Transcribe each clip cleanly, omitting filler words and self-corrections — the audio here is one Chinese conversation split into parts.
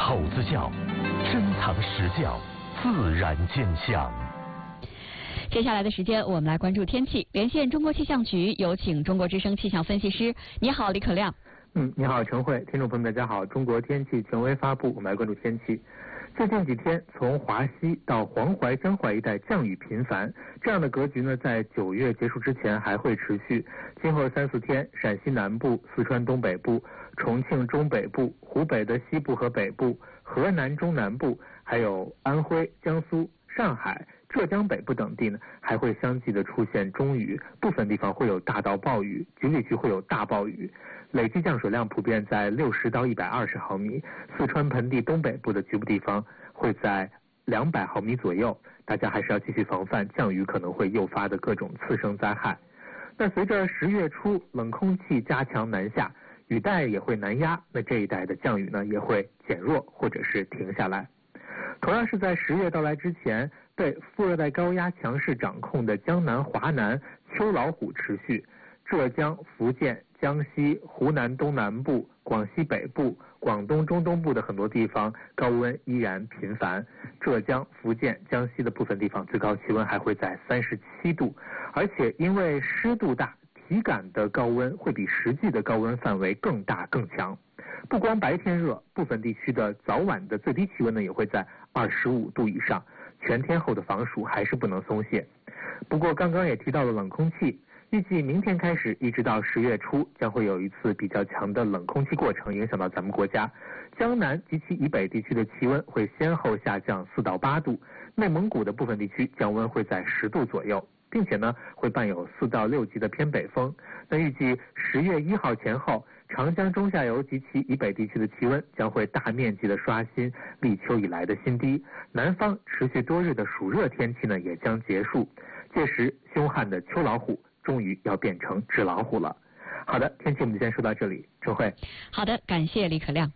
口子窖，珍藏实教，自然见象。 接下来的时间，我们来关注天气。连线中国气象局，有请中国之声气象分析师。你好，李可亮。 你好，陈慧，听众朋友们，大家好。中国天气权威发布，我们来关注天气。最近几天，从华西到黄淮、江淮一带降雨频繁，这样的格局呢，在9月结束之前还会持续。今后3、4天，陕西南部、四川东北部、重庆中北部、湖北的西部和北部、河南中南部，还有安徽、江苏、上海、浙江北部等地呢，还会相继的出现中雨，部分地方会有大到暴雨，局部地区会有大暴雨。累计降水量普遍在60到120毫米，四川盆地东北部的局部地方会在200毫米左右，大家还是要继续防范降雨可能会诱发的各种次生灾害。那随着10月初冷空气加强南下，雨带也会南压，那这一带的降雨呢也会减弱或者是停下来。同样是在10月到来之前，被副热带高压强势掌控的江南、华南秋老虎持续，浙江、福建、江西、湖南东南部、广西北部、广东中东部的很多地方高温依然频繁，浙江、福建、江西的部分地方最高气温还会在37度，而且因为湿度大，体感的高温会比实际的高温范围更大更强。不光白天热，部分地区的早晚的最低气温呢也会在25度以上，全天候的防暑还是不能松懈。不过刚刚也提到了冷空气，预计明天开始一直到10月初将会有一次比较强的冷空气过程影响到咱们国家，江南及其以北地区的气温会先后下降4到8度，内蒙古的部分地区降温会在10度左右，并且呢会伴有4到6级的偏北风。那预计10月1号前后，长江中下游及其以北地区的气温将会大面积的刷新立秋以来的新低，南方持续多日的暑热天气呢也将结束，届时凶悍的秋老虎终于要变成纸老虎了。好的，天气我们就先说到这里，陈慧。 好的，感谢李可亮。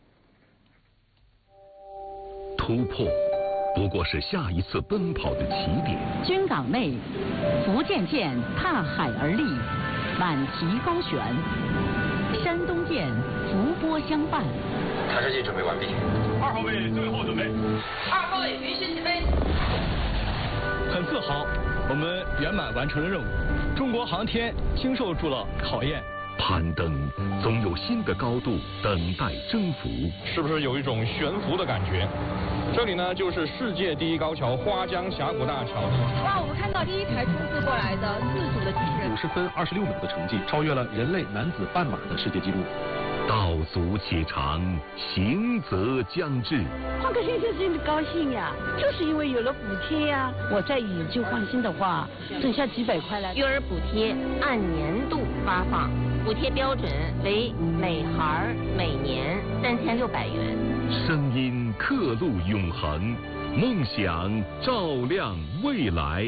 突破不过是下一次奔跑的起点。 军港内，福建舰踏海而立，满旗高悬；山东舰伏波相伴。 探视器准备完毕。 2号位最后准备。 2号位允许起飞。 很自豪，我们圆满完成了任务，中国航天经受住了考验。 攀登总有新的高度等待征服， 是不是有一种悬浮的感觉？这里呢就是世界第一高桥花江峡谷大桥。 哇，我们看到第一台冲刺过来的自主的机器人 ，50分26秒的成绩，超越了人类男子半马的世界纪录。 道阻且长，行则将至。 换个新鲜心的高兴呀，就是因为有了补贴呀。我再以旧换新的话，剩下几百块了。 育儿补贴按年度发放，补贴标准为每孩每年3600元。 声音刻录永恒，梦想照亮未来。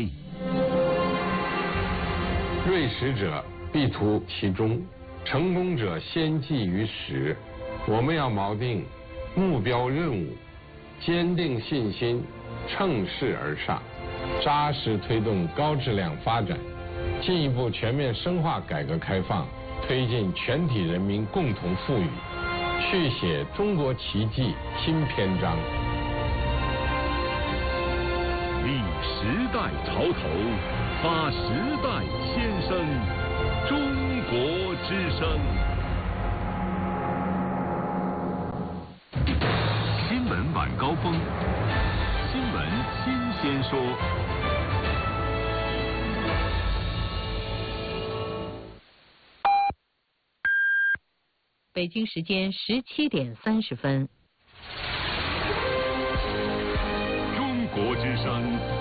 锐识者必图其中，成功者先记于始。我们要锚定目标任务，坚定信心，乘势而上，扎实推动高质量发展，进一步全面深化改革开放，推进全体人民共同富裕，续写中国奇迹新篇章。 立时代潮头，发时代先声，中国之声。新闻晚高峰，新闻新鲜说。 北京时间17点30分。 中国之声